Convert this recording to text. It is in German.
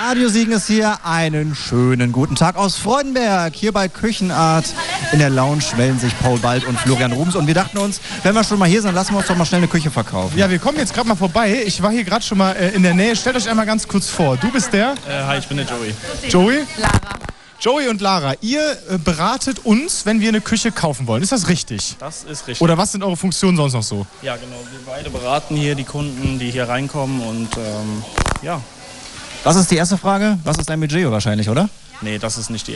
Radio Siegen ist hier. Einen schönen guten Tag aus Freudenberg. Hier bei Küchenart in der Lounge melden sich Paul Bald und Florian Rubens. Und wir dachten uns, wenn wir schon mal hier sind, lassen wir uns doch mal schnell eine Küche verkaufen. Ja, wir kommen jetzt gerade mal vorbei. Ich war hier gerade schon mal in der Nähe. Stellt euch einmal ganz kurz vor. Du bist der? Hi, ich bin der Joey. Joey? Lara. Joey und Lara, ihr beratet uns, wenn wir eine Küche kaufen wollen. Ist das richtig? Das ist richtig. Oder was sind eure Funktionen sonst noch so? Ja, genau. Wir beide beraten hier die Kunden, die hier reinkommen und ja. Was ist die erste Frage? Was ist dein Budget wahrscheinlich, oder? Nee, das ist nicht die